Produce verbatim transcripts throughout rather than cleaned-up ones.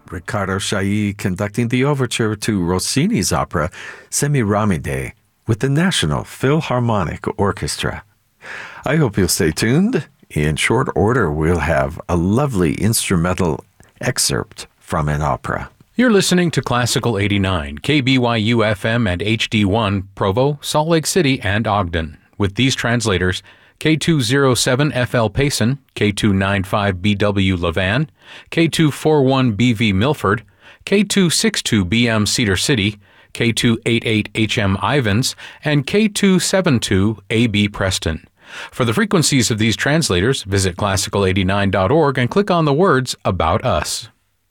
Riccardo Chailly conducting the overture to Rossini's opera Semiramide with the National Philharmonic Orchestra. I hope you'll stay tuned. In short order, we'll have a lovely instrumental excerpt from an opera. You're listening to Classical eighty-nine, K B Y U F M and H D one, Provo, Salt Lake City, and Ogden. With these translators, K two oh seven F L Payson, K two ninety-five B W Levan, K two forty-one B V Milford, K two sixty-two B M Cedar City, K two eighty-eight H M Ivans, and K two seventy-two A B Preston. For the frequencies of these translators, visit classical eighty-nine dot org and click on the words About Us.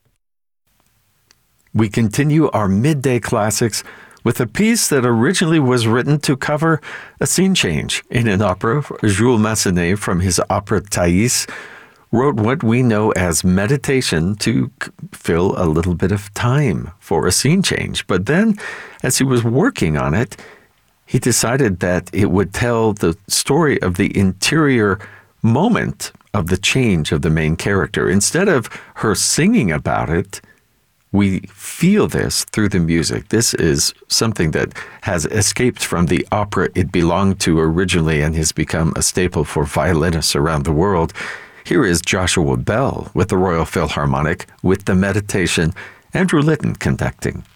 We continue our midday classics with a piece that originally was written to cover a scene change in an opera. Jules Massenet, from his opera Thais, wrote what we know as Meditation to fill a little bit of time for a scene change. But then, as he was working on it, he decided that it would tell the story of the interior moment of the change of the main character. Instead of her singing about it, we feel this through the music. This is something that has escaped from the opera it belonged to originally and has become a staple for violinists around the world. Here is Joshua Bell with the Royal Philharmonic with the Meditation, Andrew Litton conducting.